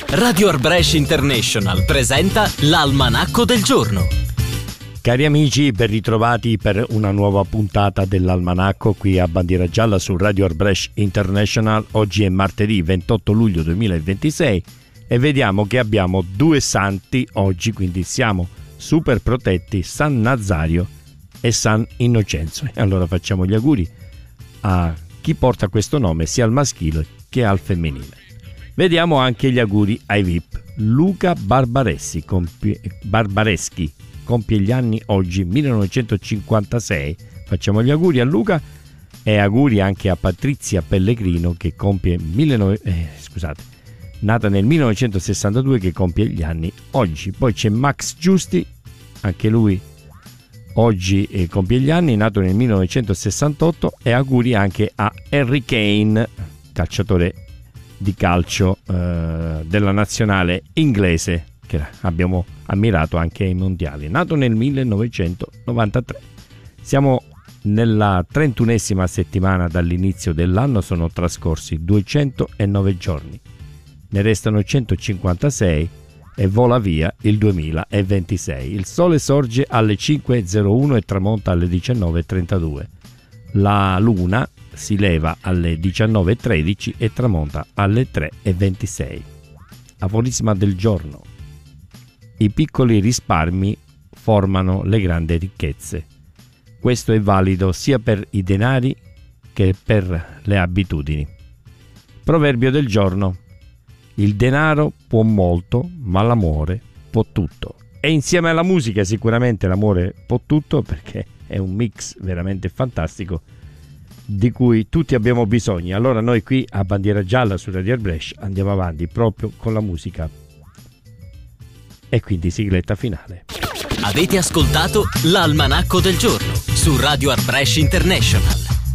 Radio Art Brescia International presenta l'Almanacco del giorno. Cari amici, ben ritrovati per una nuova puntata dell'Almanacco qui a Bandiera Gialla su Radio Art Brescia International. Oggi è martedì 28 luglio 2026 e vediamo che abbiamo due santi oggi, quindi siamo super protetti, San Nazario e San Innocenzo. E allora facciamo gli auguri a chi porta questo nome sia al maschile che al femminile. Vediamo anche gli auguri ai VIP. Luca Barbareschi compie gli anni oggi, 1956. Facciamo gli auguri a Luca e auguri anche a Patrizia Pellegrino che compie nata nel 1962, che compie gli anni oggi. Poi c'è Max Giusti, anche lui oggi compie gli anni, nato nel 1968, e auguri anche a Harry Kane, calciatore di calcio della nazionale inglese che abbiamo ammirato anche ai mondiali, nato nel 1993. Siamo nella 31esima settimana dall'inizio dell'anno, sono trascorsi 209 giorni, ne restano 156 e vola via il 2026. Il sole sorge alle 5:01 e tramonta alle 19:32. La luna si leva alle 19:13 e tramonta alle 3:26. Aforisma del giorno: i piccoli risparmi formano le grandi ricchezze. Questo è valido sia per i denari che per le abitudini. Proverbio del giorno: il denaro può molto, ma l'amore può tutto. E insieme alla musica sicuramente l'amore può tutto, perché è un mix veramente fantastico di cui tutti abbiamo bisogno. Allora noi qui a Bandiera Gialla su Radio Art Brescia andiamo avanti proprio con la musica. E quindi sigletta finale. Avete ascoltato l'Almanacco del giorno su Radio Art Brescia International.